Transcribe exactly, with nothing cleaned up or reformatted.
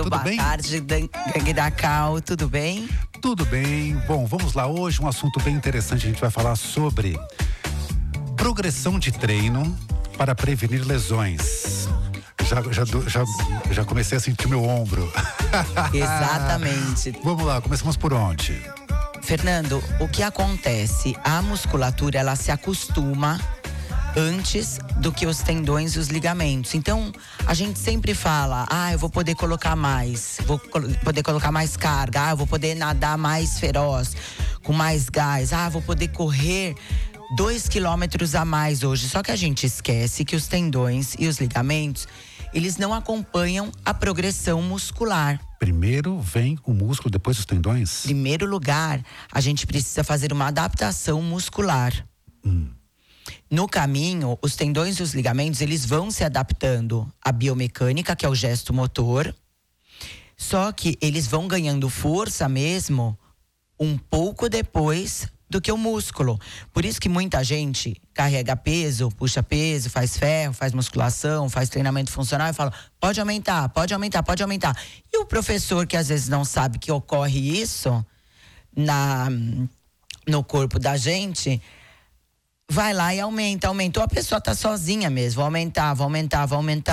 tudo boa bem? Boa tarde, Gangue da Cal, tudo bem? Tudo bem. Bom, vamos lá. Hoje um assunto bem interessante. A gente vai falar sobre progressão de treino para prevenir lesões. Já, já, já, já comecei a sentir meu ombro. Exatamente. Vamos lá, começamos por onde? Fernando, o que acontece? A musculatura, ela se acostuma antes do que os tendões e os ligamentos. Então, a gente sempre fala, ah, eu vou poder colocar mais, vou col- poder colocar mais carga, ah, eu vou poder nadar mais feroz, com mais gás, ah, vou poder correr dois quilômetros a mais hoje. Só que a gente esquece que os tendões e os ligamentos, eles não acompanham a progressão muscular. Primeiro vem o músculo, depois os tendões? Em primeiro lugar, a gente precisa fazer uma adaptação muscular. Hum. No caminho, os tendões e os ligamentos, eles vão se adaptando à biomecânica, que é o gesto motor. Só que eles vão ganhando força mesmo um pouco depois do que o músculo. Por isso que muita gente carrega peso, puxa peso, faz ferro, faz musculação, faz treinamento funcional e fala, pode aumentar, pode aumentar, pode aumentar. E o professor que às vezes não sabe que ocorre isso na, no corpo da gente, vai lá e aumenta, aumentou, a pessoa tá sozinha mesmo, vou aumentar, vou aumentar, vou aumentar.